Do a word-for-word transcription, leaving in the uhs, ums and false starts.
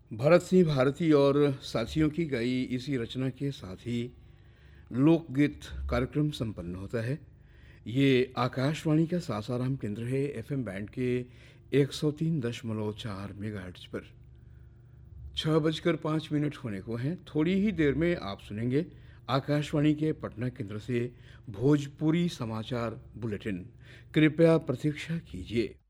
भरत सिंह भारती और साथियों की गाई इसी रचना के साथ ही लोकगीत कार्यक्रम संपन्न होता है। ये आकाशवाणी का सासाराम केंद्र है, एफएम बैंड के एक सौ तीन दशमलव चार मेगाहर्ट्ज पर। छः बजकर पाँच मिनट होने को हैं। थोड़ी ही देर में आप सुनेंगे आकाशवाणी के पटना केंद्र से भोजपुरी समाचार बुलेटिन। कृपया प्रतीक्षा कीजिए।